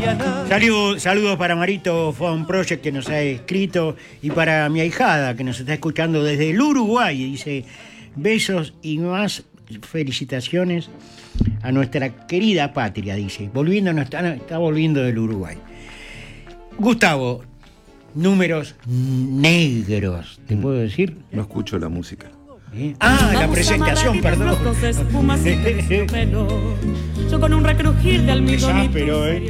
Saludos para Marito Phone Project, que nos ha escrito, y para mi ahijada, que nos está escuchando desde el Uruguay. Dice: besos y más felicitaciones a nuestra querida patria, dice. Está volviendo del Uruguay. Gustavo, números negros, ¿te puedo decir? No escucho la música. La presentación, perdón. Yo con un recrujir de almidón. Pero, Es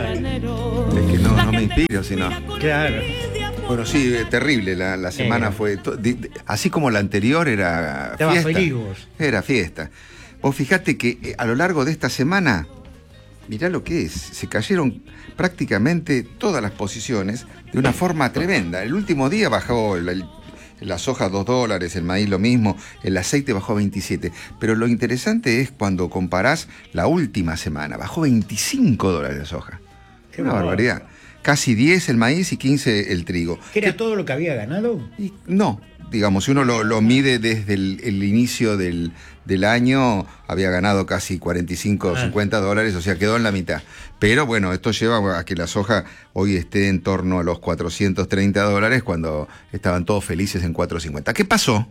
que no me inspiro, sino. Claro. Bueno, sí, terrible. La semana fue. Así como la anterior era Estaba fiesta. feliz vos. Era fiesta. Vos fijate que a lo largo de esta semana, mirá lo que es. Se cayeron prácticamente todas las posiciones de una forma tremenda. El último día bajó la soja $2, el maíz lo mismo, el aceite bajó 27. Pero lo interesante es cuando comparás la última semana, bajó $25 la soja. Qué una barbaridad. Casi 10 el maíz y 15 el trigo. ¿Era todo lo que había ganado? No, digamos, si uno lo mide desde el inicio del año, había ganado casi 45 o $50, o sea, quedó en la mitad. Pero bueno, esto lleva a que la soja hoy esté en torno a los $430 cuando estaban todos felices en $450. ¿Qué pasó?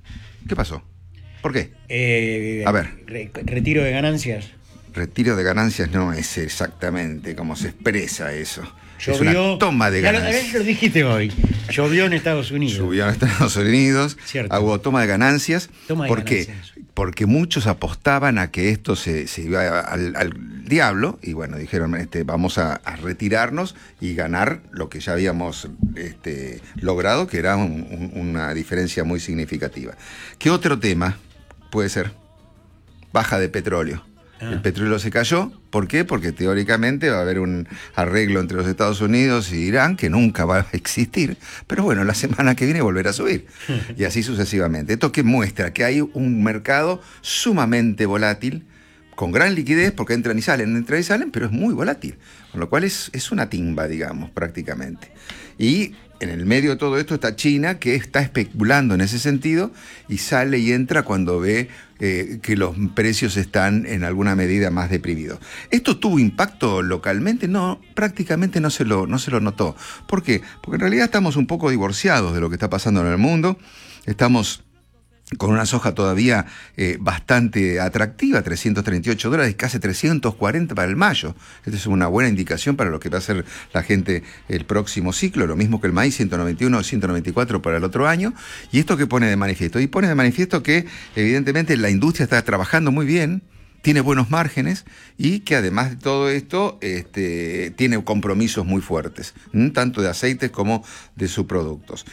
¿Por qué? A ver. Retiro de ganancias. Retiro de ganancias no es exactamente como se expresa eso. Llovió, es una toma de ganancias. Ya lo dijiste hoy. Llovió en Estados Unidos. Llovió en Estados Unidos. Cierto. Hubo toma de ganancias. ¿Por qué? Porque muchos apostaban a que esto se iba al diablo. Y bueno, dijeron, vamos a retirarnos y ganar lo que ya habíamos logrado, que era una diferencia muy significativa. ¿Qué otro tema puede ser? Baja de petróleo. El petróleo se cayó. ¿Por qué? Porque teóricamente va a haber un arreglo entre los Estados Unidos y Irán que nunca va a existir. Pero bueno, la semana que viene volverá a subir. Y así sucesivamente. Esto que muestra que hay un mercado sumamente volátil, con gran liquidez, porque entran y salen, pero es muy volátil. Con lo cual es una timba, digamos, prácticamente. Y en el medio de todo esto está China, que está especulando en ese sentido y sale y entra cuando ve que los precios están en alguna medida más deprimidos. ¿Esto tuvo impacto localmente? No, prácticamente no se lo notó. ¿Por qué? Porque en realidad estamos un poco divorciados de lo que está pasando en el mundo. Estamos con una soja todavía bastante atractiva, $338, casi 340 para el mayo. Esta es una buena indicación para lo que va a hacer la gente el próximo ciclo, lo mismo que el maíz, 191 o 194 para el otro año. ¿Y esto qué pone de manifiesto? Y pone de manifiesto que evidentemente la industria está trabajando muy bien, tiene buenos márgenes y que además de todo esto tiene compromisos muy fuertes, tanto de aceites como de subproductos.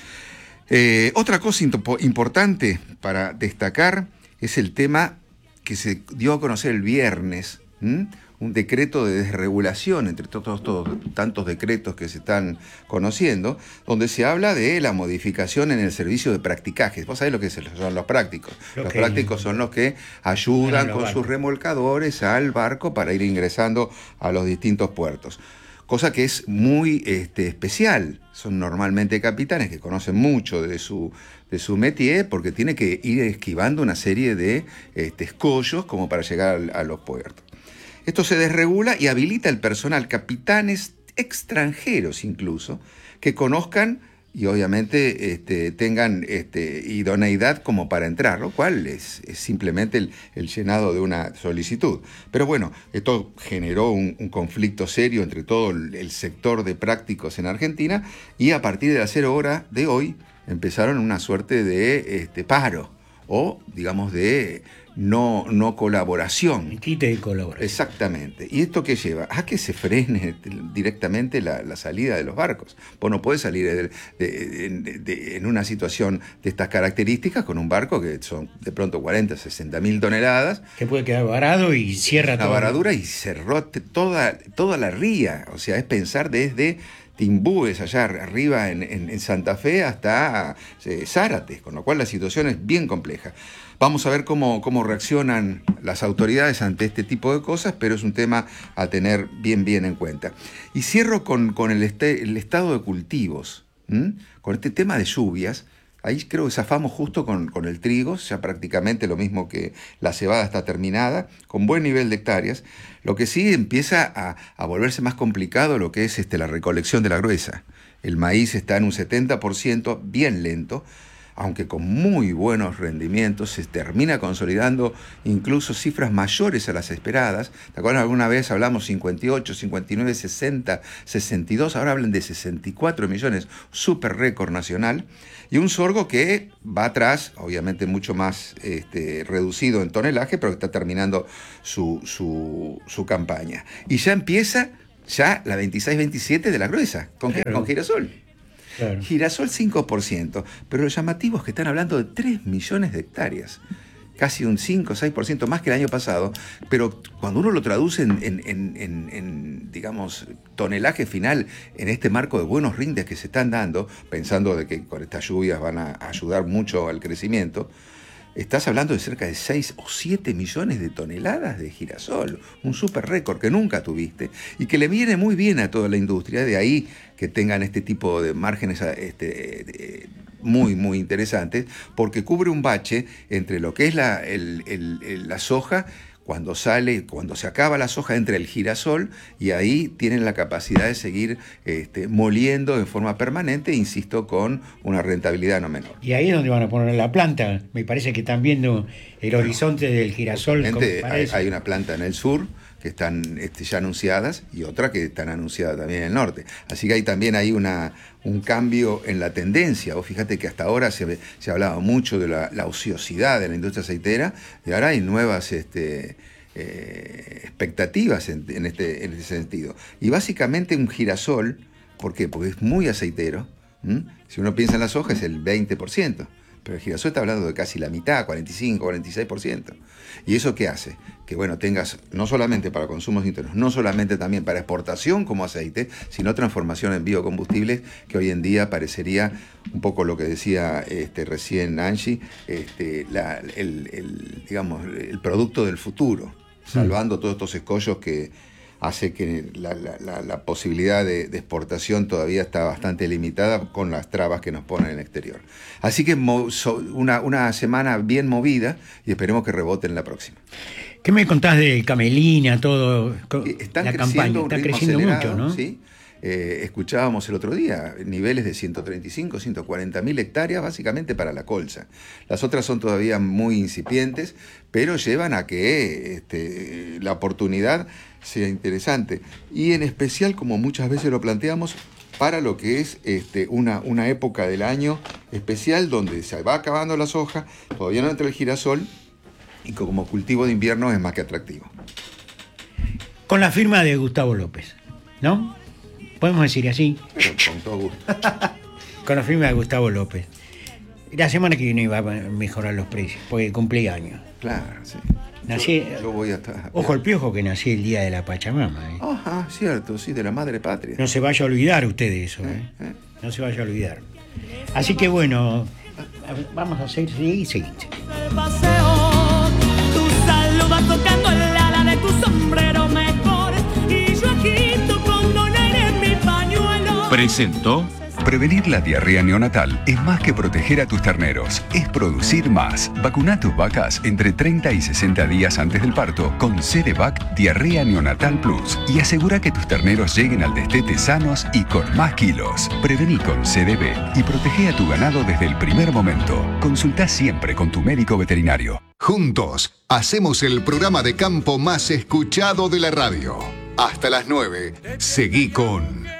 Otra cosa importante para destacar es el tema que se dio a conocer el viernes, un decreto de desregulación entre todos tantos decretos que se están conociendo, donde se habla de la modificación en el servicio de practicajes. Vos sabés lo que son los prácticos. Los prácticos son los que ayudan con sus remolcadores al barco para ir ingresando a los distintos puertos. Cosa que es muy especial. Son normalmente capitanes que conocen mucho de su métier, porque tiene que ir esquivando una serie de escollos como para llegar a los puertos. Esto se desregula y habilita el personal, capitanes extranjeros incluso, que conozcan y obviamente tengan idoneidad como para entrar, lo cual es simplemente el llenado de una solicitud. Pero bueno, esto generó un conflicto serio entre todo el sector de prácticos en Argentina, y a partir de las 0 horas de hoy empezaron una suerte de paro, o digamos de no colaboración. Quite de colaboración. Exactamente. ¿Y esto qué lleva? A que se frene directamente la salida de los barcos. Vos no podés salir en una situación de estas características con un barco que son de pronto 40, 60 mil toneladas. Que puede quedar varado y cierra todo. La varadura y cerró toda la ría. O sea, es pensar desde Timbúes, allá arriba en Santa Fe, hasta Zárate, con lo cual la situación es bien compleja. Vamos a ver cómo reaccionan las autoridades ante este tipo de cosas, pero es un tema a tener bien en cuenta. Y cierro con el estado de cultivos. Con este tema de lluvias, ahí creo que zafamos justo con el trigo, ya prácticamente lo mismo que la cebada está terminada, con buen nivel de hectáreas. Lo que sí empieza a volverse más complicado lo que es la recolección de la gruesa. El maíz está en un 70%, bien lento, aunque con muy buenos rendimientos, se termina consolidando incluso cifras mayores a las esperadas. ¿Te acuerdas? Alguna vez hablamos 58, 59, 60, 62, ahora hablan de 64 millones, súper récord nacional. Y un sorgo que va atrás, obviamente mucho más reducido en tonelaje, pero que está terminando su campaña. Y ya empieza la 26-27 de la gruesa, con girasol. Claro. Girasol 5%, pero lo llamativo es que están hablando de 3 millones de hectáreas, casi un 5 o 6% más que el año pasado, pero cuando uno lo traduce en digamos, tonelaje final, en este marco de buenos rindes que se están dando, pensando de que con estas lluvias van a ayudar mucho al crecimiento, estás hablando de cerca de 6 o 7 millones de toneladas de girasol, un súper récord que nunca tuviste y que le viene muy bien a toda la industria, de ahí que tengan este tipo de márgenes muy, muy interesantes, porque cubre un bache entre lo que es la soja, cuando se acaba la soja, entra el girasol y ahí tienen la capacidad de seguir moliendo en forma permanente, insisto, con una rentabilidad no menor. Y ahí es donde van a poner la planta. Me parece que están viendo el horizonte del girasol. Hay una planta en el sur que están ya anunciadas y otra que están anunciadas también en el norte. Así que también hay un cambio en la tendencia. Vos fíjate que hasta ahora se hablaba mucho de la ociosidad de la industria aceitera y ahora hay nuevas expectativas en ese sentido. Y básicamente un girasol, ¿por qué? Porque es muy aceitero. Si uno piensa en la soja es el 20%. Pero el girasol está hablando de casi la mitad, 45, 46%. ¿Y eso qué hace? Que tengas no solamente para consumos internos, no solamente también para exportación como aceite, sino transformación en biocombustibles, que hoy en día parecería un poco lo que decía recién Angie, el producto del futuro, salvando todos estos escollos que hace que la posibilidad de exportación todavía está bastante limitada con las trabas que nos ponen en el exterior. Así que una semana bien movida y esperemos que rebote en la próxima. ¿Qué me contás de Camelina, todo? Están la creciendo campaña un está ritmo creciendo acelerado, mucho, ¿no? ¿sí? Escuchábamos el otro día niveles de 135, 140 mil hectáreas básicamente para la colza. Las otras son todavía muy incipientes, pero llevan a que la oportunidad sea interesante. Y en especial, como muchas veces lo planteamos, para lo que es una época del año especial donde se va acabando la soja, todavía no entra el girasol y como cultivo de invierno es más que atractivo. Con la firma de Gustavo López, ¿no? Podemos decir así. Con todo gusto. Con la firma de Gustavo López. La semana que viene va a mejorar los precios, porque cumplí años. Claro, sí. Nací, yo voy a estar... Ojo al piojo que nací el día de la Pachamama. Ajá, cierto, sí, de la madre patria. No se vaya a olvidar usted de eso. No se vaya a olvidar. Así que bueno, vamos a seguir. El paseo, tu salud va tocando el ala de tu sombrero mejor y yo agito con donaire en mi pañuelo. Presentó. Prevenir la diarrea neonatal es más que proteger a tus terneros, es producir más. Vacuna a tus vacas entre 30 y 60 días antes del parto con Cerevac Diarrea Neonatal Plus y asegura que tus terneros lleguen al destete sanos y con más kilos. Prevení con CDB y protege a tu ganado desde el primer momento. Consulta siempre con tu médico veterinario. Juntos, hacemos el programa de campo más escuchado de la radio. Hasta las 9, seguí con